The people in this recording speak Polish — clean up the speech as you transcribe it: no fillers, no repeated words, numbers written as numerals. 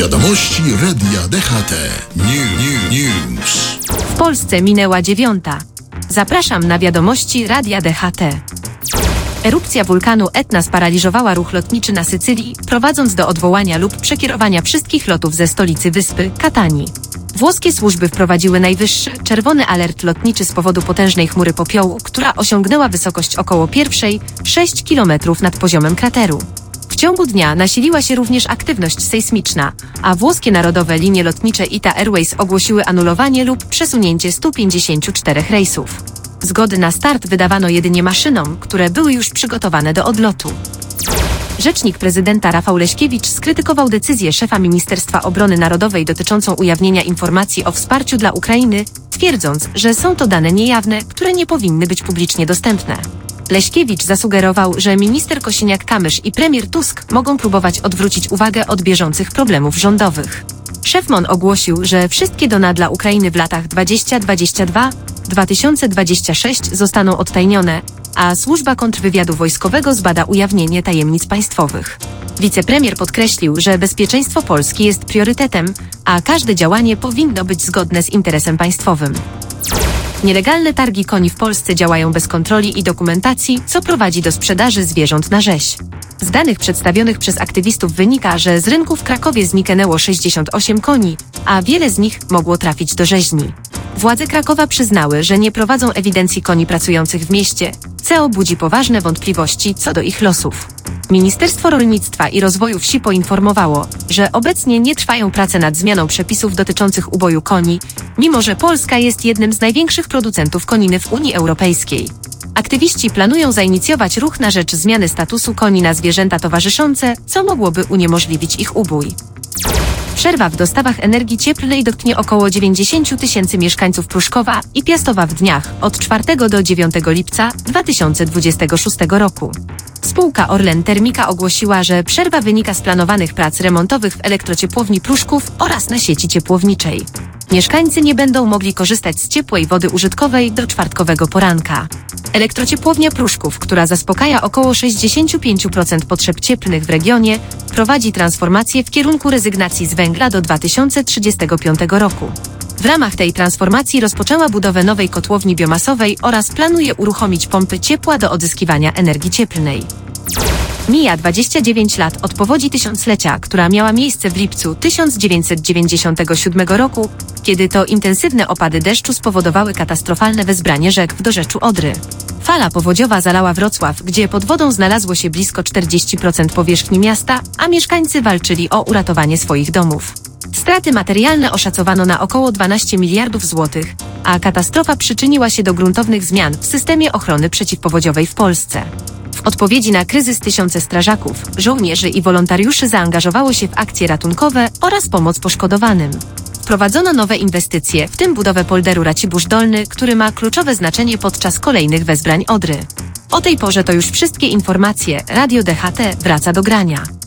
Wiadomości Radia DHT. News. W Polsce minęła 9. Zapraszam na wiadomości Radia DHT. Erupcja wulkanu Etna sparaliżowała ruch lotniczy na Sycylii, prowadząc do odwołania lub przekierowania wszystkich lotów ze stolicy wyspy, Katanii. Włoskie służby wprowadziły najwyższy, czerwony alert lotniczy z powodu potężnej chmury popiołu, która osiągnęła wysokość około 6 km nad poziomem krateru. W ciągu dnia nasiliła się również aktywność sejsmiczna, a włoskie narodowe linie lotnicze ITA Airways ogłosiły anulowanie lub przesunięcie 154 rejsów. Zgody na start wydawano jedynie maszynom, które były już przygotowane do odlotu. Rzecznik prezydenta Rafał Leśkiewicz skrytykował decyzję szefa Ministerstwa Obrony Narodowej dotyczącą ujawnienia informacji o wsparciu dla Ukrainy, twierdząc, że są to dane niejawne, które nie powinny być publicznie dostępne. Leśkiewicz zasugerował, że minister Kosiniak-Kamysz i premier Tusk mogą próbować odwrócić uwagę od bieżących problemów rządowych. Szef MON ogłosił, że wszystkie dona dla Ukrainy w latach 2022-2026 zostaną odtajnione, a służba kontrwywiadu wojskowego zbada ujawnienie tajemnic państwowych. Wicepremier podkreślił, że bezpieczeństwo Polski jest priorytetem, a każde działanie powinno być zgodne z interesem państwowym. Nielegalne targi koni w Polsce działają bez kontroli i dokumentacji, co prowadzi do sprzedaży zwierząt na rzeź. Z danych przedstawionych przez aktywistów wynika, że z rynku w Krakowie zniknęło 68 koni, a wiele z nich mogło trafić do rzeźni. Władze Krakowa przyznały, że nie prowadzą ewidencji koni pracujących w mieście, co budzi poważne wątpliwości co do ich losów. Ministerstwo Rolnictwa i Rozwoju Wsi poinformowało, że obecnie nie trwają prace nad zmianą przepisów dotyczących uboju koni, mimo że Polska jest jednym z największych producentów koniny w Unii Europejskiej. Aktywiści planują zainicjować ruch na rzecz zmiany statusu koni na zwierzęta towarzyszące, co mogłoby uniemożliwić ich ubój. Przerwa w dostawach energii cieplnej dotknie około 90 tysięcy mieszkańców Pruszkowa i Piastowa w dniach od 4 do 9 lipca 2026 roku. Spółka Orlen Termika ogłosiła, że przerwa wynika z planowanych prac remontowych w elektrociepłowni Pruszków oraz na sieci ciepłowniczej. Mieszkańcy nie będą mogli korzystać z ciepłej wody użytkowej do czwartkowego poranka. Elektrociepłownia Pruszków, która zaspokaja około 65% potrzeb cieplnych w regionie, prowadzi transformację w kierunku rezygnacji z węgla do 2035 roku. W ramach tej transformacji rozpoczęła budowę nowej kotłowni biomasowej oraz planuje uruchomić pompy ciepła do odzyskiwania energii cieplnej. Mija 29 lat od powodzi tysiąclecia, która miała miejsce w lipcu 1997 roku, kiedy to intensywne opady deszczu spowodowały katastrofalne wezbranie rzek w dorzeczu Odry. Fala powodziowa zalała Wrocław, gdzie pod wodą znalazło się blisko 40% powierzchni miasta, a mieszkańcy walczyli o uratowanie swoich domów. Straty materialne oszacowano na około 12 miliardów złotych, a katastrofa przyczyniła się do gruntownych zmian w systemie ochrony przeciwpowodziowej w Polsce. W odpowiedzi na kryzys tysiące strażaków, żołnierzy i wolontariuszy zaangażowało się w akcje ratunkowe oraz pomoc poszkodowanym. Wprowadzono nowe inwestycje, w tym budowę polderu Racibórz Dolny, który ma kluczowe znaczenie podczas kolejnych wezbrań Odry. O tej porze to już wszystkie informacje. Radio DHT wraca do grania.